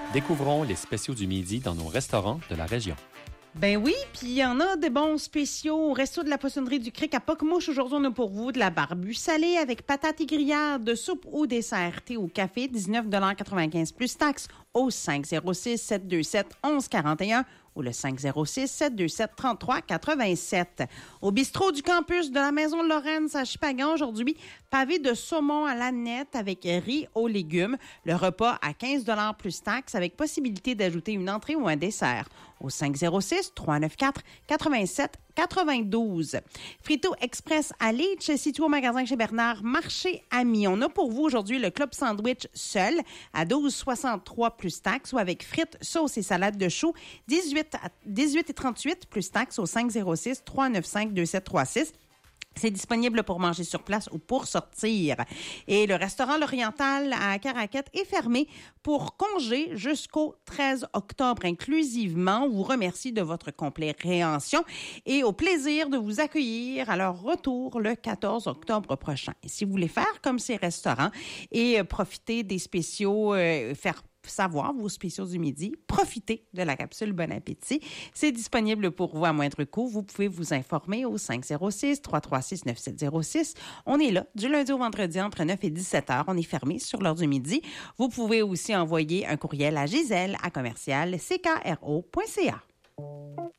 Découvrons les spéciaux du midi dans nos restaurants de la région. Ben oui, puis il y en a des bons spéciaux au resto de la poissonnerie du Cric à Pocmouche. Aujourd'hui, on a pour vous de la barbue salée avec patates et grillades, de soupe ou dessert, thé ou café, 19,95 plus taxes au 506-727-1141 ou le 506-727-3387. Au bistrot du campus de la Maison de Lorraine à Chipagan, aujourd'hui, pavé de saumon à la nette avec riz aux légumes. Le repas à 15 $ plus taxes avec possibilité d'ajouter une entrée ou un dessert au 506-394-87-92. Frito Express à Leach, situé au magasin chez Bernard, marché ami. On a pour vous aujourd'hui le club sandwich seul à 12,63 plus taxes ou avec frites, sauce et salade de choux, 18,38 plus taxes au 506-395-2736. C'est disponible pour manger sur place ou pour sortir. Et le restaurant L'Oriental à Caraquette est fermé pour congé jusqu'au 13 octobre inclusivement. On vous remercie de votre complète réhension et au plaisir de vous accueillir à leur retour le 14 octobre prochain. Et si vous voulez faire comme ces restaurants et profiter des spéciaux, faire savoir vos spéciaux du midi, profitez de la capsule Bon Appétit. C'est disponible pour vous à moindre coût. Vous pouvez vous informer au 506-336-9706. On est là du lundi au vendredi entre 9 et 17 heures. On est fermé sur l'heure du midi. Vous pouvez aussi envoyer un courriel à Gisèle à commercial ckro.ca.